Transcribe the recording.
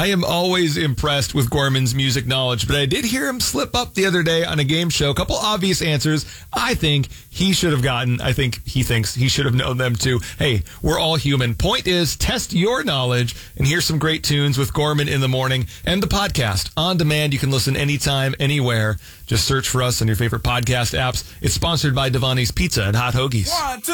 I am always impressed with Gorman's music knowledge, but I did hear him slip up the other day on a game show. A couple obvious answers I think he should have gotten. I think he thinks he should have known them too. Hey, we're all human. Point is, test your knowledge and hear some great tunes with Gorman in the morning and the podcast on demand. You can listen anytime, anywhere. Just search for us on your favorite podcast apps. It's sponsored by Devani's Pizza and Hot Hoagies.